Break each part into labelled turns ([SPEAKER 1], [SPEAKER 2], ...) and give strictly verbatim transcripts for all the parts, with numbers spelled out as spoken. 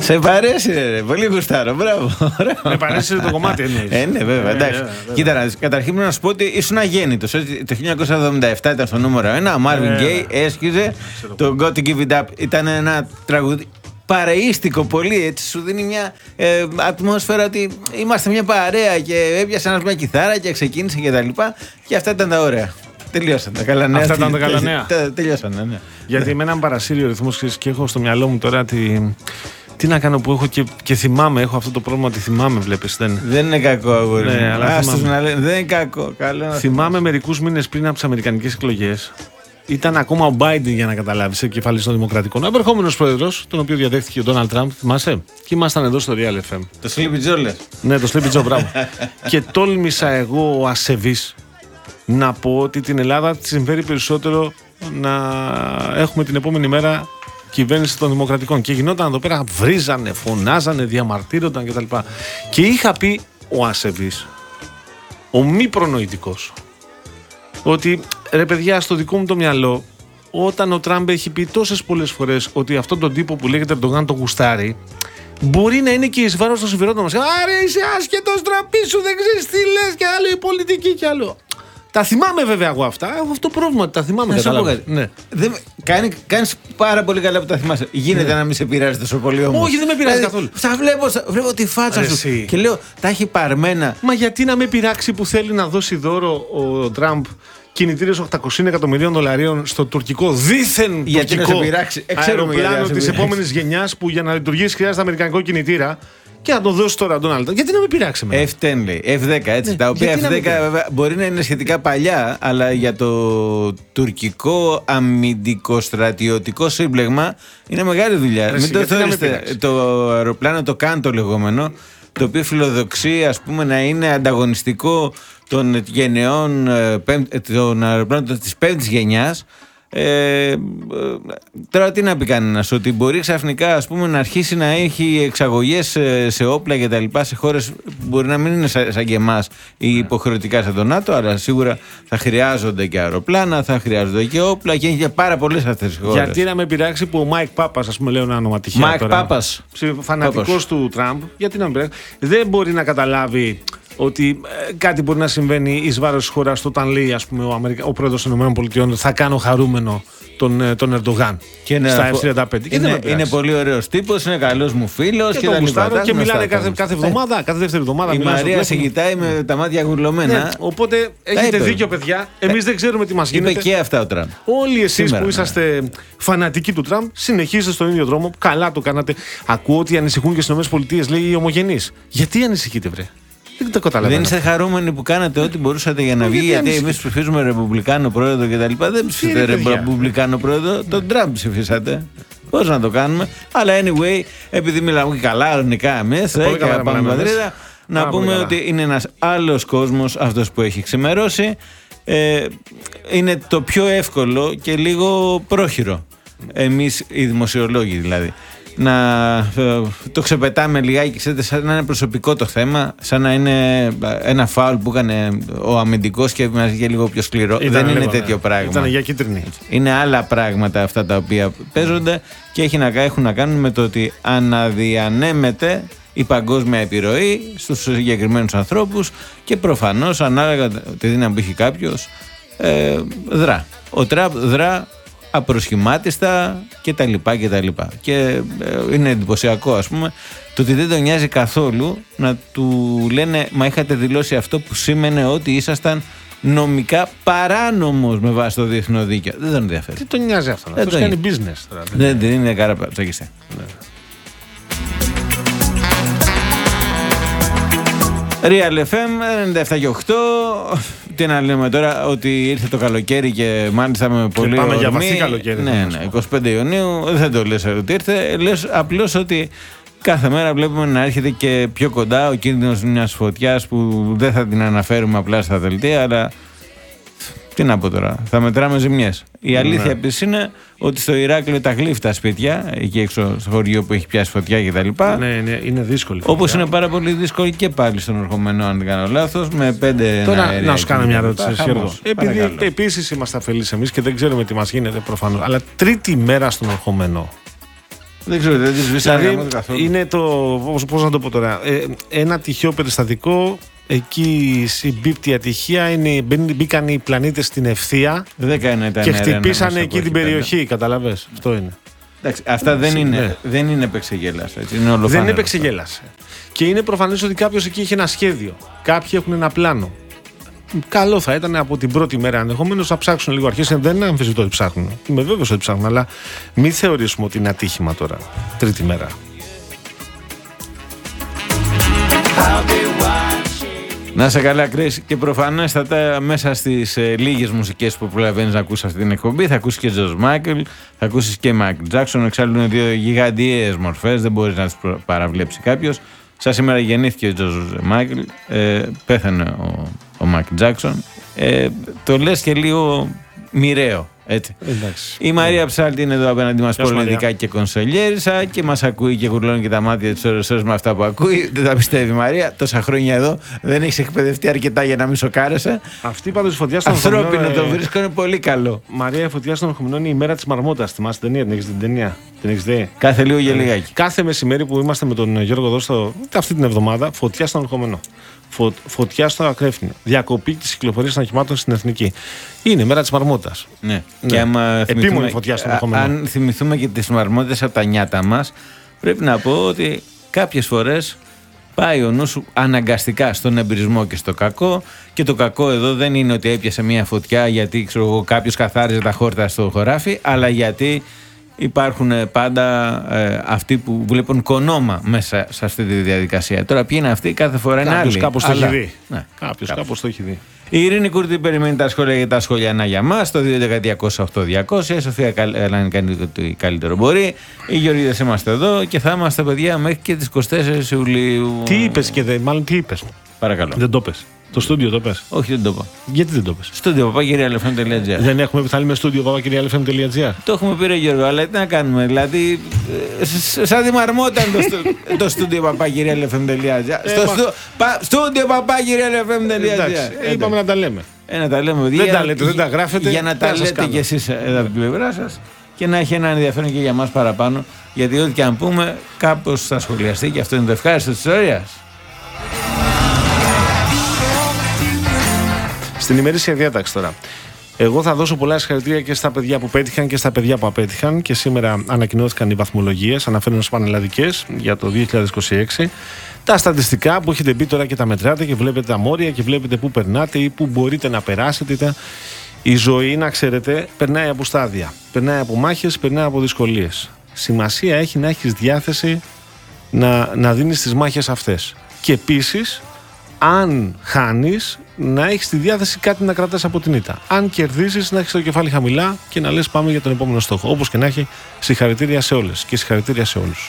[SPEAKER 1] Σε παρέσει, ρε, πολύ γουστάρω. Μπράβο.
[SPEAKER 2] Με παρέσει το κομμάτι, εννοείς.
[SPEAKER 1] Ε, ναι, βέβαια. Εντάξει. Κοίτα, καταρχήν να σου πω ότι ήσουν αγέννητος. Το χίλια εννιακόσια εβδομήντα επτά ήταν στο νούμερο ένα. Ο Marvin Gaye έσχιζε το Got to Give It Up. Ήταν ένα τραγούδι παρεΐστικο πολύ, έτσι. Σου δίνει μια ε, ατμόσφαιρα ότι είμαστε μια παρέα και έπιασε ένας μια κιθάρα και ξεκίνησε και τα λοιπά. Και αυτά ήταν τα ωραία. Τελειώσαν τα καλά νέα.
[SPEAKER 2] Αυτά ήταν τα καλά νέα.
[SPEAKER 1] Τελειώσαν, ναι.
[SPEAKER 2] Γιατί εμένα με παρασύρει ο ρυθμός και έχω στο μυαλό μου τώρα τη. Τι να κάνω που έχω και, και θυμάμαι, έχω αυτό το πρόβλημα ότι θυμάμαι, βλέπεις. Δεν,
[SPEAKER 1] δεν είναι κακό, αγόρι.
[SPEAKER 2] Ναι, αλλά
[SPEAKER 1] να λένε, δεν είναι κακό. Καλό
[SPEAKER 2] θυμάμαι μερικούς μήνες πριν από τις αμερικανικές εκλογές. Ήταν ακόμα ο Biden, για να καταλάβεις, επικεφαλής των Δημοκρατικών. Ο επερχόμενος πρόεδρος, τον οποίο διαδέχτηκε ο Ντόναλντ Τραμπ, θυμάσαι. Και ήμασταν εδώ στο Real εφ εμ.
[SPEAKER 1] Το Sleepy Joe, λες.
[SPEAKER 2] Ναι, το Sleepy Joe, μπράβο. Και τόλμησα εγώ, ο ασεβής, να πω ότι την Ελλάδα τη συμφέρει περισσότερο να έχουμε την επόμενη μέρα κυβέρνηση των Δημοκρατικών. Και γινόταν εδώ πέρα, βρίζανε, φωνάζανε, διαμαρτύρονταν κτλ. Και είχα πει ο ασεβής, ο μη προνοητικός, ότι ρε παιδιά, στο δικό μου το μυαλό, όταν ο Τραμπ έχει πει τόσες πολλές φορές ότι αυτόν τον τύπο που λέγεται Ερντογάν τον γουστάρει, μπορεί να είναι και εις βάρος των συμφερόντων μας. Άρα είσαι άσχετος, τραπή σου, δεν ξέρεις τι λες, και άλλο η πολιτική και άλλο. Τα θυμάμαι βέβαια εγώ αυτά. Έχω αυτό το πρόβλημα. Τα θυμάμαι.
[SPEAKER 1] Ναι. Δεν, κάνει, κάνεις πάρα πολύ καλά που τα θυμάσαι. Γίνεται ναι. να μην σε πειράζει τόσο πολύ όμως.
[SPEAKER 2] Όχι, δεν με πειράζει καθόλου.
[SPEAKER 1] Θα βλέπω, βλέπω τη φάτσα Ρε, σου εσύ. Και λέω, τα έχει παρμένα.
[SPEAKER 2] Μα γιατί να με πειράξει που θέλει να δώσει δώρο ο Τραμπ κινητήρες οκτακόσια εκατομμυρίων δολαρίων στο τουρκικό δίθεν
[SPEAKER 1] γιατί
[SPEAKER 2] τουρκικό
[SPEAKER 1] αεροπλάνο
[SPEAKER 2] της επόμενης γενιάς που για να λειτουργήσει χρειάζεται αμερικανικό κινητήρα. Και να το δώσει τώρα τον Ντόναλντ. Γιατί να με πειράξει με.
[SPEAKER 1] εφ δέκα λέει. εφ δέκα, έτσι. Ναι, τα οποία εφ δέκα βέβαια μπορεί να είναι σχετικά παλιά, αλλά για το τουρκικό αμυντικο-στρατιωτικό σύμπλεγμα είναι μεγάλη δουλειά. Ρε, μην το θεωρείτε. Το αεροπλάνο το καν το λεγόμενο, το οποίο φιλοδοξεί, ας πούμε, να είναι ανταγωνιστικό των γενεών, των αεροπλάνων της πέμπτης γενιάς. Ε, τώρα τι να πει κανένας, ότι μπορεί ξαφνικά, ας πούμε, να αρχίσει να έχει εξαγωγές σε, σε όπλα και τα λοιπά σε χώρες που μπορεί να μην είναι σαν, σαν και εμάς ή υποχρεωτικά σαν το ΝΑΤΟ, αλλά σίγουρα θα χρειάζονται και αεροπλάνα, θα χρειάζονται και όπλα και έχει και πάρα πολλές αυτές οι χώρες.
[SPEAKER 2] Γιατί να με πειράξει που ο Μάικ Πάπας, ας πούμε, λέω ένα όνομα τυχαία.
[SPEAKER 1] Μάικ Πάπας,
[SPEAKER 2] φανατικός του Τραμπ, γιατί να με πειράξει, δεν μπορεί να καταλάβει ότι ε, κάτι μπορεί να συμβαίνει εις βάρος της χώρας όταν λέει, ας πούμε, ο, Αμερικα... ο πρόεδρος των ΗΠΑ θα κάνω χαρούμενο τον, ε, τον Ερντογάν στα εφ τριάντα πέντε.
[SPEAKER 1] Είναι, είναι, είναι πολύ ωραίος τύπος, είναι καλός μου φίλος και, και τα λοιπά.
[SPEAKER 2] Και μιλάνε κάθε, κάθε εβδομάδα, κάθε δεύτερη εβδομάδα.
[SPEAKER 1] Η Μαρία σε κοιτάει με τα μάτια γουρλωμένα.
[SPEAKER 2] Ναι, οπότε έχετε δίκιο, παιδιά. Εμείς δεν ξέρουμε τι μας γίνεται.
[SPEAKER 1] Είπε και αυτά ο Τραμπ.
[SPEAKER 2] Όλοι εσείς που είσαστε φανατικοί του Τραμπ, συνεχίζετε στον ίδιο δρόμο. Καλά το κάνατε. Ακούω ότι ανησυχούν και στις ΗΠΑ, λέει, οι ομογενείς. Γιατί ανησυχείτε, βρε? Δεν το καταλαβαίνω.
[SPEAKER 1] Δεν είστε χαρούμενοι που κάνατε ό,τι μπορούσατε για να βγει, γιατί εμείς ψηφίζουμε Ρεπουμπλικάνο πρόεδρο κτλ. Δεν ψηφίσατε Ρεπουμπλικάνο πρόεδρο, τον Τραμπ ψηφίσατε. Πώς να το κάνουμε. Αλλά anyway, επειδή μιλάμε και καλά ελληνικά εμείς και πάμε Μαδρίδα, να πούμε ότι είναι ένας άλλος κόσμος αυτός που έχει ξημερώσει. Ε, είναι το πιο εύκολο και λίγο πρόχειρο. Εμείς οι δημοσιολόγοι δηλαδή. Να ε, το ξεπετάμε λιγάκι, ξέρετε, σαν να είναι προσωπικό το θέμα, σαν να είναι ένα φάουλ που έκανε ο αμυντικός και μας βγήκε λίγο πιο σκληρό. Ήταν Δεν λίγο, είναι τέτοιο ναι. πράγμα.
[SPEAKER 2] Ήταν για κίτρινη.
[SPEAKER 1] Είναι άλλα πράγματα αυτά τα οποία παίζονται και έχει να, έχουν να κάνουν με το ότι αναδιανέμεται η παγκόσμια επιρροή στους συγκεκριμένους ανθρώπους και προφανώς ανάλογα τη δύναμη που έχει κάποιος ε, δρά. Ο Τραμπ δρά απροσχημάτιστα και τα λοιπά και τα λοιπά. Και ε, είναι εντυπωσιακό, ας πούμε, το ότι δεν τον νοιάζει καθόλου να του λένε μα είχατε δηλώσει αυτό που σήμαινε ότι ήσασταν νομικά παράνομος με βάση το διεθνό δίκαιο. Δεν τον ενδιαφέρει.
[SPEAKER 2] Τι τον νοιάζει αυτό? Αυτό κάνει business τώρα.
[SPEAKER 1] Δεν, δεν είναι καραπατσάκιστα. Ναι. Real εφ εμ ενενήντα επτά και οκτώ. Τι να λέμε τώρα, ότι ήρθε το καλοκαίρι και μάλιστα με πολύ ορμή.
[SPEAKER 2] Πάμε για βαθύ καλοκαίρι.
[SPEAKER 1] Ναι, ναι, εικοστή πέμπτη Ιουνίου. Δεν το λες ότι ήρθε. Λες απλώς ότι κάθε μέρα βλέπουμε να έρχεται και πιο κοντά ο κίνδυνος μιας φωτιάς που δεν θα την αναφέρουμε απλά στα δελτία, αλλά τι να πω τώρα, θα μετράμε ζημιές. Η αλήθεια ναι. επίσης είναι ότι στο Ηράκλειο τα γλύφτα σπίτια, εκεί έξω στο χωριό που έχει πιάσει φωτιά κτλ.
[SPEAKER 2] Ναι, ναι, είναι δύσκολη.
[SPEAKER 1] Όπως είναι πάρα πολύ δύσκολη και πάλι στον Ορχομενό, αν δεν κάνω λάθος, με πέντε.
[SPEAKER 2] Τώρα να, να σου κάνω μια ερώτηση. Επειδή επίσης είμαστε αφελείς εμείς και δεν ξέρουμε τι μας γίνεται προφανώς, αλλά τρίτη μέρα στον Ορχομενό.
[SPEAKER 1] Δεν ξέρω, δεν τις βρίσκω
[SPEAKER 2] δηλαδή, καθόλου. Είναι το, πώς να το πω τώρα, ε, ένα τυχαίο περιστατικό, εκεί συμπίπτει ατυχία, είναι, μπήκαν οι πλανήτες στην ευθεία και χτυπήσανε εκεί την περιοχή, καταλαβες, αυτό είναι.
[SPEAKER 1] Εντάξει, αυτά δεν είναι, ναι. δεν είναι επεξεγέλας, έτσι, είναι
[SPEAKER 2] δεν είναι επεξεγέλας. Και είναι προφανές ότι κάποιος εκεί έχει ένα σχέδιο, κάποιοι έχουν ένα πλάνο. Καλό θα ήταν από την πρώτη μέρα ενδεχομένως να ψάξουν λίγο αρχές. Δεν αμφισβητώ ότι ψάχνουν. Είμαι βέβαιος ότι ψάχνουν, αλλά μην θεωρήσουμε ότι είναι ατύχημα τώρα. Τρίτη μέρα.
[SPEAKER 1] Να σε καλά, Chris. Και προφανέστατα μέσα στις ε, λίγες μουσικές που προλαβαίνεις να ακούσεις αυτή την εκπομπή θα ακούσεις και George Michael, θα ακούσεις και Michael Jackson. Εξάλλου είναι δύο γιγαντιαίες μορφές, δεν μπορείς να τις παραβλέψει κάποιος. Σαν σήμερα γεννήθηκε ο George Michael, ε, πέθανε ο, ο Michael Jackson. Ε, το λες και λίγο μοιραίο. Έτσι.
[SPEAKER 2] Εντάξει.
[SPEAKER 1] Η Μαρία Ψάλτη είναι εδώ απέναντι μας, πολιτικά και κονσολιέρισα, και μας ακούει και γουρλώνει και τα μάτια της ώρες ώρες με αυτά που ακούει. Δεν τα πιστεύει η Μαρία. Τόσα χρόνια εδώ δεν έχει εκπαιδευτεί αρκετά για να μην σοκάρεσαι.
[SPEAKER 2] Αυτή πάντως η φωτιά στον
[SPEAKER 1] ανθρώπινο Ορχομηνών, το βρίσκω, είναι πολύ καλό.
[SPEAKER 2] Μαρία, η φωτιά στον Ορχομηνών είναι η μέρα της Μαρμότας. Θυμάσαι την ταινία, την έχεις δει την ταινία? Την έχεις δει?
[SPEAKER 1] Κάθε λίγο για λιγάκι.
[SPEAKER 2] Κάθε μεσημέρι που είμαστε με τον Γιώργο εδώ στο, αυτή την εβδομάδα, φωτιά στον Ορχομηνό. Φω, φωτιά στο Ακρέφνιο. Διακοπή της κυκλοφορίας των οχημάτων στην Εθνική. Είναι μέρα της Μαρμότας.
[SPEAKER 1] Ναι. Ναι. Και άμα
[SPEAKER 2] επίμονη φωτιά στον Ορχομηνό.
[SPEAKER 1] Αν θυμηθούμε και τις μαρμότες από τα νιάτα μας, πρέπει να πω ότι κάποιες φορές πάει ο νους σου αναγκαστικά στον εμπειρισμό και στο κακό. Και το κακό εδώ δεν είναι ότι έπιασε μια φωτιά γιατί κάποιος καθάριζε τα χόρτα στο χωράφι, αλλά γιατί υπάρχουν πάντα ε, αυτοί που βλέπουν κονόμα μέσα σε αυτή τη διαδικασία. Τώρα ποιοι είναι αυτοί, κάθε φορά είναι άλλοι.
[SPEAKER 2] Κάποιος κάπως το έχει δει.
[SPEAKER 1] Ναι,
[SPEAKER 2] Κάποιος κάπως το έχει δει.
[SPEAKER 1] Η Ειρήνη Κούρτη περιμένει τα σχόλια για τα σχολιανά για μας το δύο έντεκα διακόσια οκτώ διακόσια. Η Σοφία Καλάνη κάνει ότι καλύτερο μπορεί. Οι Γεωργίδες είμαστε εδώ και θα είμαστε, παιδιά, μέχρι και τις είκοσι τέσσερις Ιουλίου.
[SPEAKER 2] Τι είπες και δεν, μάλλον τι είπες?
[SPEAKER 1] Παρακαλώ.
[SPEAKER 2] Δεν το πες. Το στούντιο το πες?
[SPEAKER 1] Όχι, δεν το είπα.
[SPEAKER 2] Γιατί δεν το πες?
[SPEAKER 1] Στούντιο παπάκυριαλεφm.gr.
[SPEAKER 2] Δεν έχουμε επιθάλει με στούντιο παπάκυριαλεφm.gr.
[SPEAKER 1] Το έχουμε πει, ρε Γιώργο, αλλά τι να κάνουμε. Δηλαδή, σαν τη μαρμότα το στούντιο παπάκυριαλεφm.gr. Στούντιο παπάκυριαλεφm.gr.
[SPEAKER 2] Είπαμε να τα λέμε.
[SPEAKER 1] Ε, να τα λέμε.
[SPEAKER 2] Δεν τα λέτε, δεν τα γράφετε.
[SPEAKER 1] Για να τα λέτε κι εσείς εδώ από την πλευρά σας και να έχει ένα ενδιαφέρον και για μας παραπάνω. Γιατί ό,τι και αν πούμε, κάπως θα σχολιαστεί και αυτό είναι το ευχάριστο της ιστορίας.
[SPEAKER 2] Στην ημερήσια διάταξη τώρα. Εγώ θα δώσω πολλά συγχαρητήρια και στα παιδιά που πέτυχαν και στα παιδιά που απέτυχαν. Και σήμερα ανακοινώθηκαν οι βαθμολογίες, αναφέρουν στις πανελλαδικές για το δύο χιλιάδες είκοσι έξι. Τα στατιστικά που έχετε μπει τώρα και τα μετράτε και βλέπετε τα μόρια και βλέπετε πού περνάτε ή πού μπορείτε να περάσετε. Η ζωή, να ξέρετε, περνάει από στάδια. Περνάει από μάχες, περνάει από δυσκολίες. Σημασία έχει να έχεις διάθεση να, να δίνεις τις μάχες αυτές. Και επίσης, αν χάνεις, να έχεις τη διάθεση κάτι να κρατάς από την ήττα. Αν κερδίσεις, να έχεις το κεφάλι χαμηλά και να λες πάμε για τον επόμενο στόχο. Όπως και να έχει, συγχαρητήρια σε όλες και συγχαρητήρια σε όλους.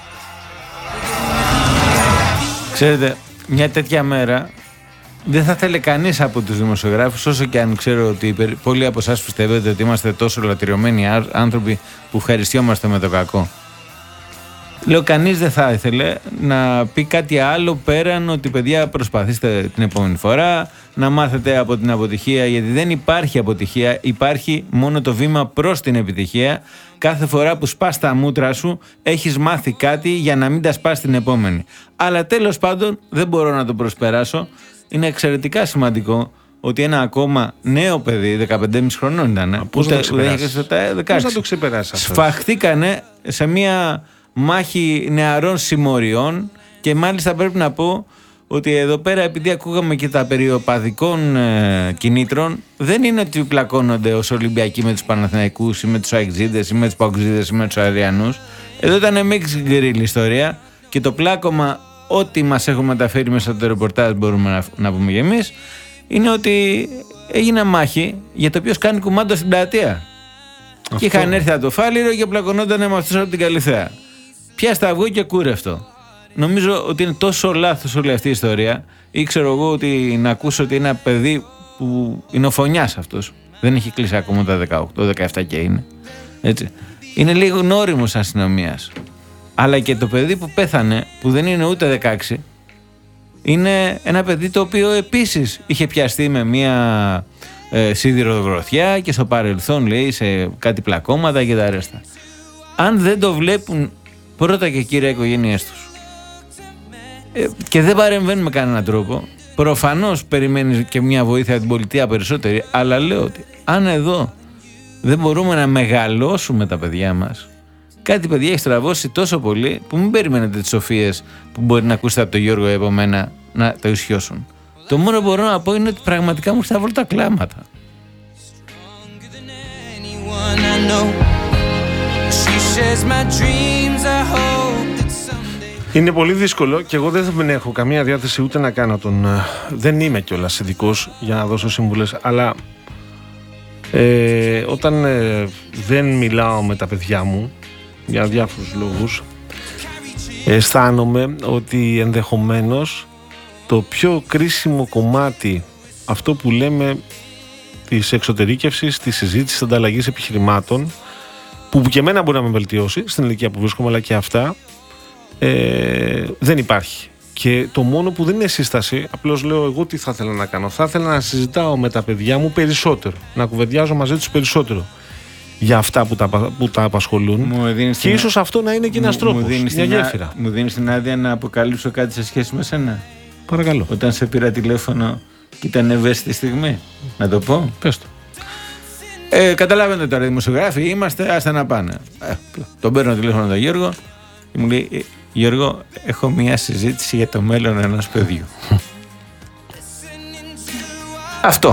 [SPEAKER 1] Ξέρετε, μια τέτοια μέρα δεν θα θέλει κανείς από τους δημοσιογράφους, όσο και αν ξέρω ότι πολλοί από εσάς πιστεύετε ότι είμαστε τόσο λατρειωμένοι άνθρωποι που ευχαριστιόμαστε με το κακό. Λέω, κανείς δεν θα ήθελε να πει κάτι άλλο πέραν ότι, παιδιά, προσπαθήστε την επόμενη φορά να μάθετε από την αποτυχία, γιατί δεν υπάρχει αποτυχία, υπάρχει μόνο το βήμα προς την επιτυχία. Κάθε φορά που σπάς τα μούτρα σου έχεις μάθει κάτι για να μην τα σπάς την επόμενη. Αλλά τέλος πάντων δεν μπορώ να το προσπεράσω. Είναι εξαιρετικά σημαντικό ότι ένα ακόμα νέο παιδί, δεκαπέντε και μισή χρονών ήταν,
[SPEAKER 2] πώς
[SPEAKER 1] ούτε,
[SPEAKER 2] να το
[SPEAKER 1] ούτε,
[SPEAKER 2] Πώς να το ξεπεράσεις αυτό?
[SPEAKER 1] Σφαχθήκανε σε μια μάχη νεαρών συμμοριών και μάλιστα πρέπει να πω ότι εδώ πέρα, επειδή ακούγαμε και τα περιοπαδικών ε, κινήτρων, δεν είναι ότι πλακώνονται ως Ολυμπιακοί με τους Παναθηναϊκούς ή με τους Αεξίδες ή με τους Παοξίδες ή με τους Αριανούς. Εδώ ήταν mixed grill ιστορία και το πλάκωμα, ό,τι μας έχουν μεταφέρει μέσα από το ρεπορτάζ μπορούμε να, να πούμε και εμείς, είναι ότι έγινε μάχη για το ποιος κάνει κουμάντο στην πλατεία. Αυτό. Και είχαν έρθει από το Φάληρο και πλακωνόταν με αυτούς από την Καλυθέα. Πια στα αυγό και κούρευτο. Νομίζω ότι είναι τόσο λάθος όλη αυτή η ιστορία. Ή ξέρω εγώ ότι να ακούσω ότι είναι ένα παιδί που είναι ο φωνιάς αυτός. Δεν έχει κλείσει ακόμα τα δεκαοκτώ δεκαεπτά και είναι. Έτσι. Είναι λίγο γνώριμος αστυνομίας. Αλλά και το παιδί που πέθανε, που δεν είναι ούτε δεκαέξι, είναι ένα παιδί το οποίο επίσης είχε πιαστεί με μια ε, σιδηρογροθιά και στο παρελθόν, λέει, σε κάτι πλακώματα και τα ρέστα. Αν δεν το βλέπουν πρώτα και κύρια οικογένειές τους. Ε, και δεν παρεμβαίνουν με κανέναν τρόπο. Προφανώς περιμένει και μια βοήθεια από την πολιτεία περισσότερη, αλλά λέω ότι αν εδώ δεν μπορούμε να μεγαλώσουμε τα παιδιά μας, κάτι παιδιά έχει στραβώσει τόσο πολύ που μην περιμένετε τις σοφίες που μπορεί να ακούσετε από τον Γιώργο από μένα να το ισιώσουν. Το μόνο που μπορώ να πω είναι ότι πραγματικά μου σταυρούν τα κλάματα.
[SPEAKER 2] Είναι πολύ δύσκολο και εγώ δεν έχω καμία διάθεση ούτε να κάνω τον... Δεν είμαι κιόλας ειδικός για να δώσω συμβουλές, αλλά ε, όταν ε, δεν μιλάω με τα παιδιά μου για διάφορους λόγους, αισθάνομαι ότι ενδεχομένως το πιο κρίσιμο κομμάτι, αυτό που λέμε της εξωτερήκευσης, της συζήτησης, της ανταλλαγής επιχειρημάτων, που και εμένα μπορεί να με βελτιώσει στην ηλικία που βρίσκομαι, αλλά και αυτά, ε, δεν υπάρχει. Και το μόνο που δεν είναι σύσταση, απλώς λέω εγώ τι θα ήθελα να κάνω. Θα ήθελα να συζητάω με τα παιδιά μου περισσότερο, να κουβεντιάζω μαζί τους περισσότερο για αυτά που τα, που τα απασχολούν, και την... ίσως αυτό να είναι και ένας τρόπος, μια γέφυρα.
[SPEAKER 1] Μου δίνεις την άδεια να αποκαλύψω κάτι σε σχέση με σένα?
[SPEAKER 2] Παρακαλώ.
[SPEAKER 1] Όταν σε πήρα τηλέφωνο και ήταν ευαίσθητη στιγμή, να το πω.
[SPEAKER 2] Πες το.
[SPEAKER 1] Ε, καταλάβαινε τώρα, δημοσιογράφοι είμαστε, άστα να πάνε. Ε, τον παίρνω τηλέφωνο τον Γιώργο και μου λέει, Γιώργο, έχω μια συζήτηση για το μέλλον ενός παιδιού. Αυτό.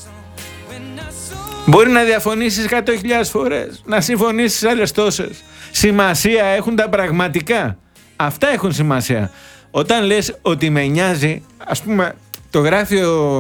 [SPEAKER 1] Μπορεί να διαφωνήσεις εκατό χιλιάδες φορές, να συμφωνήσεις άλλες τόσες. Σημασία έχουν τα πραγματικά. Αυτά έχουν σημασία. Όταν λες ότι με νοιάζει, ας πούμε, το γράφει ο,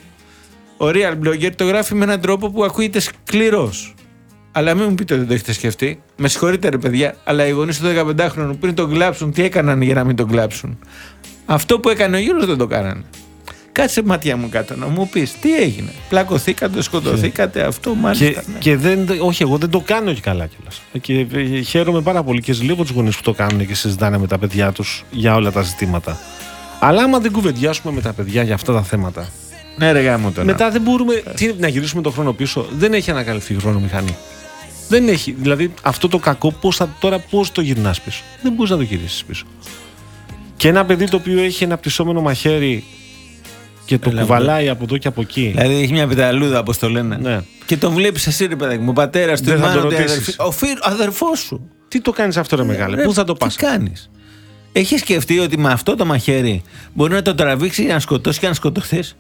[SPEAKER 1] ο Real Blogger, το γράφει με έναν τρόπο που ακούγεται σκληρός. Αλλά μην μου πείτε ότι δεν το έχετε σκεφτεί. Με συγχωρείτε ρε παιδιά, αλλά οι γονείς του δεκαπεντάχρονου πριν τον κλάψουν, τι έκαναν για να μην τον κλάψουν? Αυτό που έκανε ο Γιώργος δεν το κάνανε. Κάτσε ματιά μου κάτω να μου πεις τι έγινε. Πλακωθήκατε, σκοτωθήκατε, και... αυτό μάλιστα.
[SPEAKER 2] Και, ναι. και δεν, όχι, εγώ δεν το κάνω και καλά κιόλας. Και χαίρομαι πάρα πολύ και ζηλεύω τους γονείς που το κάνουν και συζητάνε με τα παιδιά τους για όλα τα ζητήματα. Αλλά άμα δεν κουβεντιάσουμε με τα παιδιά για αυτά τα θέματα.
[SPEAKER 1] Ναι, ρε γάμο τώρα.
[SPEAKER 2] Μετά δεν μπορούμε. Τι, να γυρίσουμε τον χρόνο πίσω. Δεν έχει ανακαλυφθεί η χρονομηχανή. Δεν έχει. Δηλαδή αυτό το κακό πώς θα, τώρα πώς το γυρνάς πίσω? Δεν μπορείς να το γυρίσεις πίσω. Και ένα παιδί το οποίο έχει ένα πτυσσόμενο μαχαίρι και το Έλα, κουβαλάει από εδώ και από εκεί.
[SPEAKER 1] Δηλαδή έχει μια πεταλούδα, όπως το λένε. Ναι. Και τον βλέπεις εσύ, ρε παιδάκι μου, ο πατέρας του, η μάνα του, ο αδερφός σου.
[SPEAKER 2] Τι το κάνεις αυτό, ρε μεγάλε? Πού θα το πας?
[SPEAKER 1] Τι κάνεις? Έχεις σκεφτεί ότι με αυτό το μαχαίρι μπορεί να το τραβήξει για να σκοτώσει και να σκοτωθείς?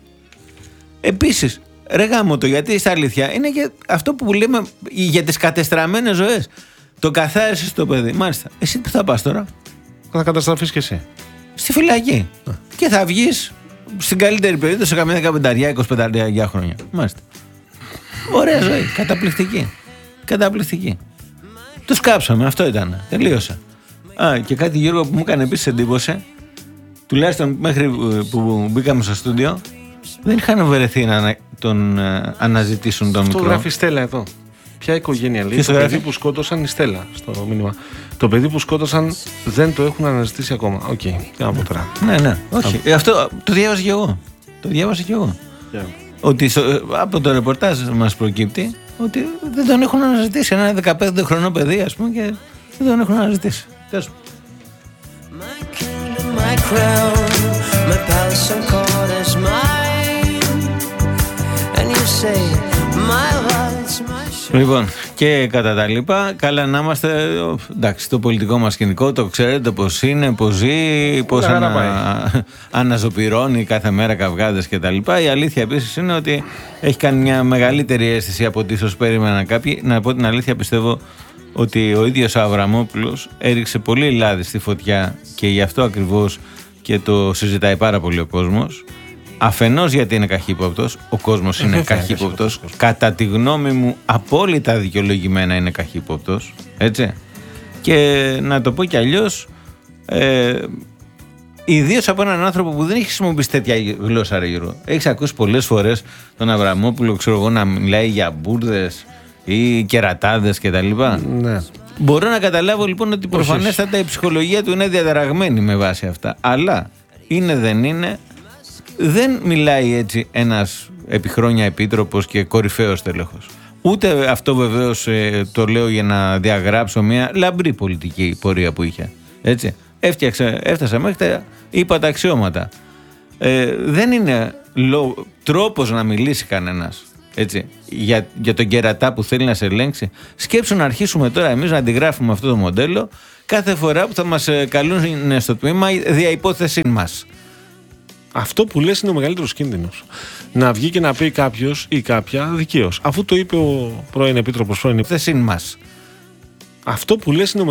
[SPEAKER 1] Επίσης, ρε γάμο το, γιατί στα αλήθεια είναι και αυτό που λέμε για τις κατεστραμμένες ζωές. Το καθάρισες το παιδί. Μάλιστα. Εσύ που θα πας τώρα?
[SPEAKER 2] Θα καταστραφείς κι εσύ.
[SPEAKER 1] Στη φυλακή. Α. Και θα βγεις στην καλύτερη περίπτωση σε καμιά δεκαπενταριά, εικοσιπενταριά χρόνια. Μάλιστα. Ωραία ζωή. Καταπληκτική. Καταπληκτική. Τους κάψαμε. Αυτό ήταν. Τελείωσε. Α, και κάτι, Γιώργο, που μου έκανε επίσης εντύπωση, τουλάχιστον μέχρι που μπήκαμε στο στούντιο, δεν είχαν βρεθεί να τον ε, αναζητήσουν τον
[SPEAKER 2] αυτό
[SPEAKER 1] μικρό.
[SPEAKER 2] Το γράφει η Στέλλα εδώ. Ποια οικογένεια λέει? Το παιδί που σκότωσαν, η Στέλλα στο μήνυμα. Το παιδί που σκότωσαν δεν το έχουν αναζητήσει ακόμα. Οκ, okay. Τι να πω τώρα.
[SPEAKER 1] Ναι, ναι, όχι. Ε, αυτό το διάβασα κι εγώ. Το διάβασα κι εγώ. Yeah. Ότι στο, από το ρεπορτάζ μας προκύπτει ότι δεν τον έχουν αναζητήσει. Ένα δεκαπέντε χρονό παιδί, ας πούμε, και δεν τον έχουν αναζητήσει. Τέλος. Λοιπόν, και κατά τα λοιπά, καλά να είμαστε. Εντάξει, το πολιτικό μας σκηνικό το ξέρετε πώς είναι, πώς ζει, πώς ανα... αναζωπυρώνει κάθε μέρα καυγάδες κτλ. Η αλήθεια επίσης είναι ότι έχει κάνει μια μεγαλύτερη αίσθηση από ό,τι ίσως περίμεναν κάποιοι. Να πω την αλήθεια, πιστεύω ότι ο ίδιος ο Αβραμόπουλος έριξε πολύ λάδι στη φωτιά και γι' αυτό ακριβώς και το συζητάει πάρα πολύ ο κόσμος. Αφενός γιατί είναι καχύποπτος, ο κόσμος είναι καχύποπτος, κατά τη γνώμη μου απόλυτα δικαιολογημένα είναι καχύποπτος, έτσι. Και να το πω κι αλλιώς, ε, ιδίως από έναν άνθρωπο που δεν έχει χρησιμοποιήσει τέτοια γλώσσα, ρε Γιώργο. Έχεις ακούσει πολλές φορές τον Αβραμόπουλο, ξέρω εγώ, να μιλάει για μπουρδες ή κερατάδες κτλ.
[SPEAKER 2] Ναι.
[SPEAKER 1] Μπορώ να καταλάβω λοιπόν ότι προφανέστατα η ψυχολογία του είναι διαταραγμένη με βάση αυτά. Αλλά είναι δεν είναι, δεν μιλάει έτσι ένας επί χρόνια επίτροπος και κορυφαίος τέλεχος. Ούτε αυτό βεβαίως ε, το λέω για να διαγράψω μια λαμπρή πολιτική πορεία που είχε. Έτσι. Έφτιαξε, έφτασα μέχρι τα ύπατα αξιώματα. Ε, δεν είναι λο, τρόπος να μιλήσει κανένας, έτσι, για, για τον κερατά που θέλει να σε ελέγξει. Σκέψου να αρχίσουμε τώρα εμείς να αντιγράφουμε αυτό το μοντέλο κάθε φορά που θα μας καλούν στο τμήμα δια υπόθεσή μας.
[SPEAKER 2] Αυτό που λες είναι ο μεγαλύτερος κίνδυνος. Να βγει και να πει κάποιος ή κάποια δικαίως. Αφού το είπε ο πρώην Επίτροπος, πρώην
[SPEAKER 1] υπόθεσή μας.
[SPEAKER 2] Αυτό που λες είναι ο